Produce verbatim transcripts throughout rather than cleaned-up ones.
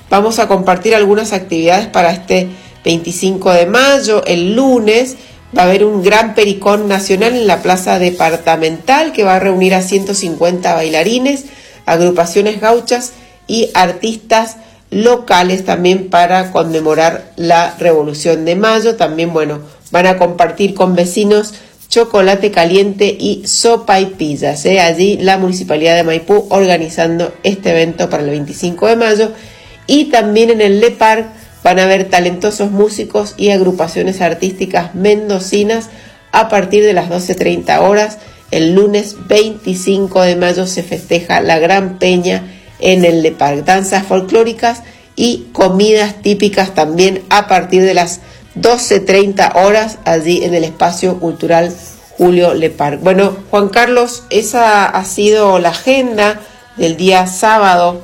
vamos a compartir algunas actividades para este veinticinco de mayo. El lunes va a haber un gran pericón nacional en la plaza departamental que va a reunir a ciento cincuenta bailarines, agrupaciones gauchas y artistas locales también para conmemorar la Revolución de Mayo. También, bueno, van a compartir con vecinos chocolate caliente y sopaipillas, ¿eh? Allí la Municipalidad de Maipú organizando este evento para el veinticinco de mayo. Y también en el Le Parc van a haber talentosos músicos y agrupaciones artísticas mendocinas a partir de las doce treinta horas. El lunes veinticinco de mayo se festeja la Gran Peña en el Le Parc. Danzas folclóricas y comidas típicas también a partir de las doce treinta horas allí en el espacio cultural Julio Le Parc. Bueno, Juan Carlos, esa ha sido la agenda del día sábado,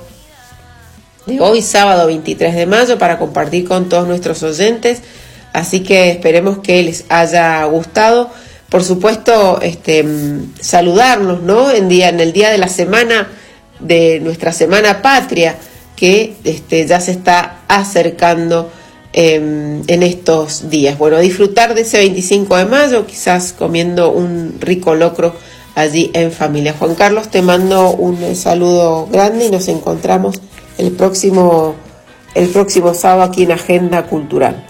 de hoy sábado veintitrés de mayo, para compartir con todos nuestros oyentes, así que esperemos que les haya gustado. Por supuesto, este, saludarnos, ¿no? En, día, en el día de la semana, de nuestra Semana Patria, que este, ya se está acercando eh, en estos días. Bueno, disfrutar de ese veinticinco de mayo, quizás comiendo un rico locro allí en familia. Juan Carlos, te mando un saludo grande y nos encontramos el próximo, el próximo sábado aquí en Agenda Cultural.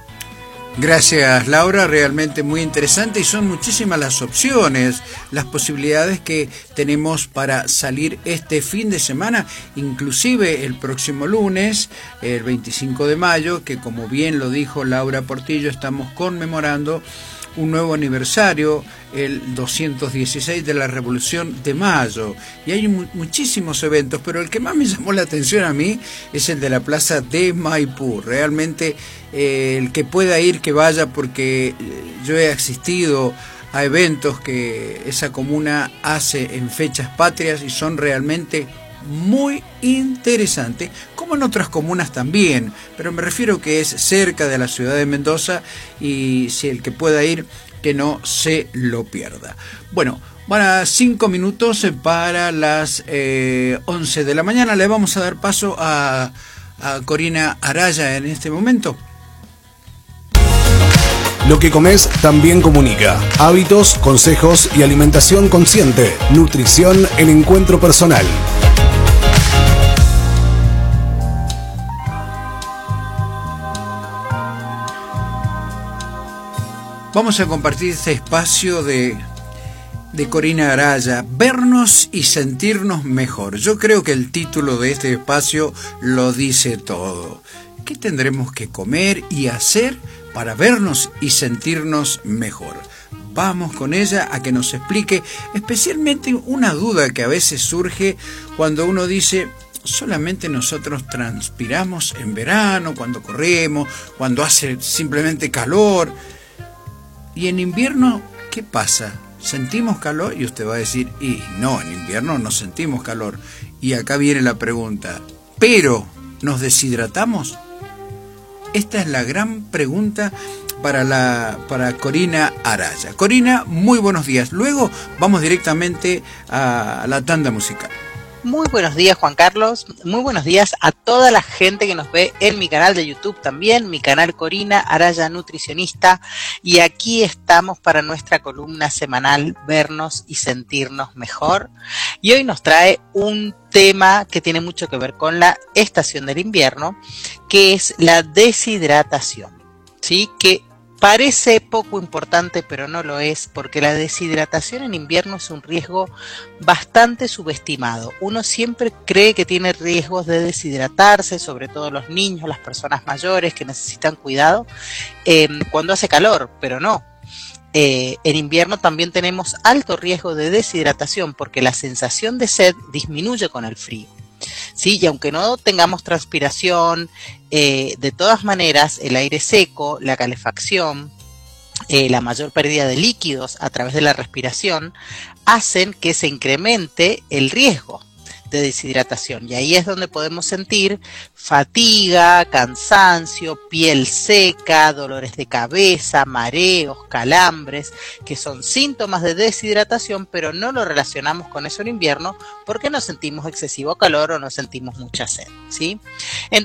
Gracias, Laura, realmente muy interesante y son muchísimas las opciones, las posibilidades que tenemos para salir este fin de semana, inclusive el próximo lunes, el veinticinco de mayo, que como bien lo dijo Laura Portillo, estamos conmemorando un nuevo aniversario, el doscientos dieciséis de la Revolución de Mayo, y hay mu- muchísimos eventos, pero el que más me llamó la atención a mí es el de la Plaza de Maipú. Realmente eh, el que pueda ir, que vaya, porque yo he asistido a eventos que esa comuna hace en fechas patrias y son realmente muy interesantes, como en otras comunas también, pero me refiero que es cerca de la ciudad de Mendoza y si el que pueda ir, que no se lo pierda. Bueno, van a cinco minutos para las eh, once de la mañana. Le vamos a dar paso a, a Corina Araya en este momento. Lo que comes también comunica. Hábitos, consejos y alimentación consciente. Nutrición en encuentro personal. Vamos a compartir este espacio de, de Corina Araya, vernos y sentirnos mejor. Yo creo que el título de este espacio lo dice todo. ¿Qué tendremos que comer y hacer para vernos y sentirnos mejor? Vamos con ella a que nos explique especialmente una duda que a veces surge cuando uno dice: solamente nosotros transpiramos en verano, cuando corremos, cuando hace simplemente calor. Y en invierno, ¿qué pasa? ¿Sentimos calor? Y usted va a decir, y no, en invierno no sentimos calor. Y acá viene la pregunta, ¿pero nos deshidratamos? Esta es la gran pregunta para, la, para Corina Araya. Corina, muy buenos días. Luego vamos directamente a la tanda musical. Muy buenos días, Juan Carlos. Muy buenos días a toda la gente que nos ve en mi canal de YouTube también, mi canal Corina Araya Nutricionista. Y aquí estamos para nuestra columna semanal, Vernos y Sentirnos Mejor. Y hoy nos trae un tema que tiene mucho que ver con la estación del invierno, que es la deshidratación. ¿Sí? Que parece poco importante, pero no lo es, porque la deshidratación en invierno es un riesgo bastante subestimado. Uno siempre cree que tiene riesgos de deshidratarse, sobre todo los niños, las personas mayores que necesitan cuidado, eh, cuando hace calor, pero no. Eh, en invierno también tenemos alto riesgo de deshidratación porque la sensación de sed disminuye con el frío. Sí, y aunque no tengamos transpiración, eh, de todas maneras el aire seco, la calefacción, eh, la mayor pérdida de líquidos a través de la respiración hacen que se incremente el riesgo de deshidratación, y ahí es donde podemos sentir fatiga, cansancio, piel seca, dolores de cabeza, mareos, calambres, que son síntomas de deshidratación, pero no lo relacionamos con eso en invierno porque no sentimos excesivo calor o no sentimos mucha sed, ¿sí?